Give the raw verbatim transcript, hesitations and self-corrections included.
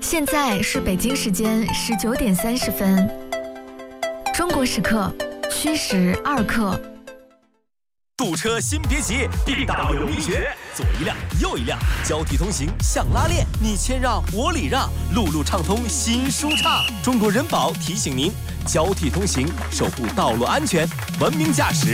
现在是北京时间十九点三十分，中国时刻虚时二刻。 堵车先别急，地道有秘诀，左一辆右一辆，交替通行像拉链，你谦让我礼让，路路畅通心舒畅。中国人保提醒您，交替通行，守护道路安全，文明驾驶